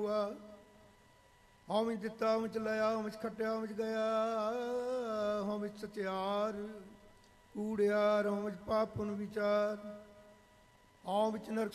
ਹਉ ਵਿੱਚ ਦਿੱਤਾ, ਹਉ ਵਿੱਚ ਲਿਆ, ਹਉ ਵਿੱਚ ਖੱਟਿਆ, ਹਉ ਵਿੱਚ ਗਿਆ, ਹਉ ਵਿੱਚ ਸਚਿਆਰ ਕੂੜਿਆਰ, ਹਉ ਵਿੱਚ ਪਾਪ ਪੁਨ ਵਿਚਾਰ, ਹਉ ਵਿੱਚ ਨਰਕ